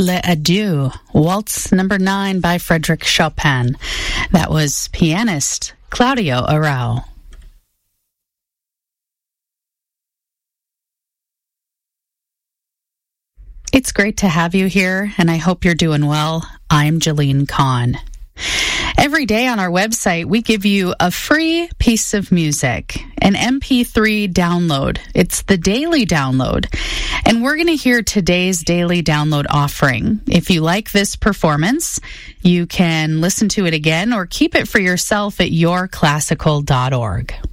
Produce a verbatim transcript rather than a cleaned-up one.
Le Adieu, Waltz number nine by Frédéric Chopin. That was pianist Claudio Arrau. It's great to have you here, and I hope you're doing well. I'm Jalene Kahn. Every day on our website, we give you a free piece of music, an M P three download. It's the daily download. And we're going to hear today's daily download offering. If you like this performance, you can listen to it again or keep it for yourself at your classical dot org.